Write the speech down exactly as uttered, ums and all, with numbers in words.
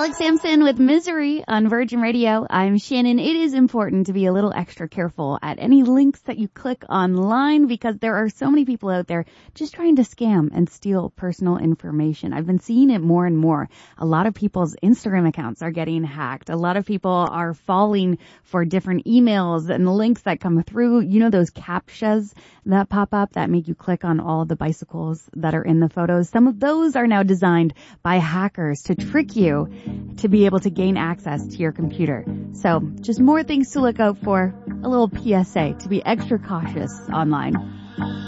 Alex Sampson with Misery on Virgin Radio. I'm Shannon. It is important to be a little extra careful at any links that you click online because there are so many people out there just trying to scam and steal personal information. I've been seeing it more and more. A lot of people's Instagram accounts are getting hacked. A lot of people are falling for different emails and the links that come through. You know those captchas that pop up that make you click on all the bicycles that are in the photos? Some of those are now designed by hackers to trick you to be able to gain access to your computer. So just more things to look out for. A little P S A to be extra cautious online.